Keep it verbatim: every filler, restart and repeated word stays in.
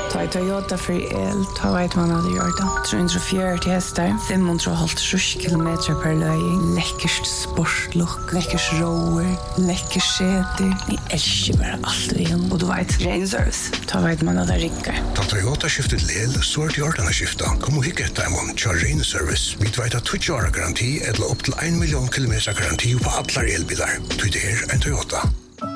Ta i Toyota för el, ta vet man hade gjort det. trehundrafjøruti hästar, femhundrahalvtrýss kilometer per löj. Läckert sportlook, läckert rower, läckert skeder. Ni älskar bara allt vi har. Och du vet, Rain Service, ta vet man hade rinkar. Ta Toyota skiftet lel, så är det gjort att skifta. Kom och hicka ett demon, kör Rain Service. Vi vet att twitch-år garanti eller upp till en miljon kilometer garanti på alla elbilar. Du det är en Toyota.